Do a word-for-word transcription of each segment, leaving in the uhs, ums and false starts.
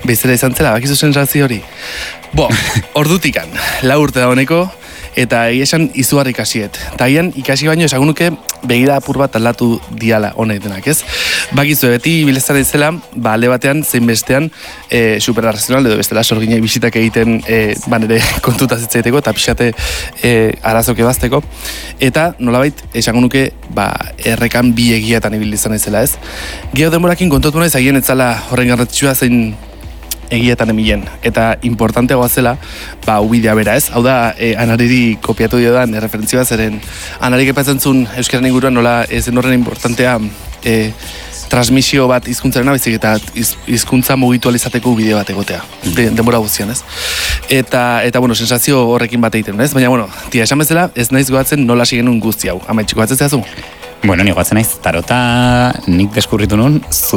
bezala izan zela, bakizu sensazio hori. Bo, ordutikan, lau urte da honeko, eta egia esan izugarri ikasiet. Ta agian ikasi baino esagunuke begira apur bat aldatu diala honek denak, ez? Bakizu, beti bilezan izela, ba, alde batean, zein bestean, e, superarrazional edo bestela sorginei bisitak egiten e, banere kontutaz etzaiteko, eta pixate e, arazoke bazteko. Eta nolabait, esagunuke, ba, errekan bi egiatan ibil izan izela, ez? Gero denborakin kontotu naiz, agien etzala horren garrantzitsua zein egiatan emilen, eta importanteagoa zela, ba, ubidea bera, ez? Hau da, e, Anariri kopiatu dio da, referentzioa zeren, Anarik epatzen zuen euskaren inguruan nola ez den horren importantea e, transmisio bat hizkuntzarena baizik eta hizkuntza mugitu alizateko ubide bat egotea, de, denbora guztian, ez? Eta, eta bueno, sensazio horrekin bat egiten, ez? Baina, bueno, tia, esan bezala, ez naiz goatzen nola sigenun guzti hau, amaitxiko batzen zehazu? Bueno, ni goatzen naiz, tarota nik deskurritu nun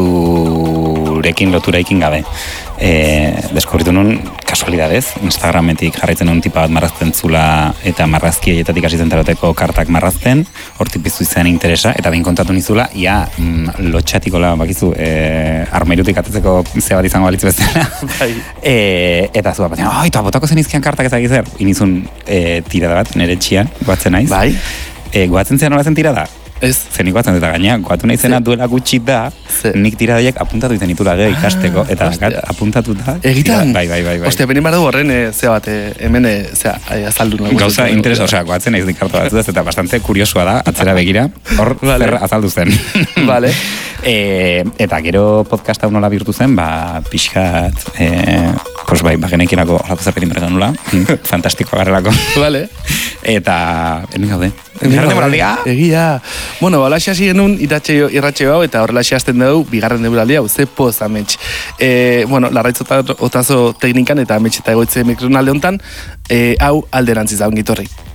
zurekin lotura ikin gabe. E, deskurritu nun, kasualidadez, Instagrametik jarraitzen nun tipa bat marrazten zula eta marrazki eietatik hasitzen taroteko kartak marrazten, hortik piztu izan interesa, eta behin kontatu nizula, ia mm, lotxatikola, bakizu, e, armairutik atetzeko zea bat izango balitzu bezala. e, eta zu bat, oi, eta botako zen izkian kartak ezagik zer, inizun e, tirada bat, nire txian, goatzen naiz. Bai. E, goatzen zean nola zen tirada? Ez. Zen ikuatzen eta gaina, goatu nahi zena duela gutxi da, nik tiradaiek apuntatu izan itula geho ikasteko, eta dakat apuntatuta. Egitan? Bai, bai, bai. bai. Ostia, benin baradu horren, e, zea bat, e, hemen, e, zea, azaldu nago. Gauza interesa, osea, goatzen naiz dikartu batzudaz, eta bastante kuriosua da, atzera begira, hor vale. Zer azaldu zen. Vale. E, eta gero podcast hau nola bihurtu zen, ba, pixkat, e, pues bai, bagenekirako olatu zerpetin berretan nula, fantastikoa garrelako. Vale. Eta, hemen gaude. Bigarren demoraldia. Egia. Bueno, ba, holaxe hasi genuen irratxe hau, eta horrelaxe hasten dugu, bigarren demoraldia, hau, ze poz amets. E, bueno, larraitz otazo teknikan, eta amets eta egoitze mikronalde honetan, e, hau alderantziz da, ongitorri.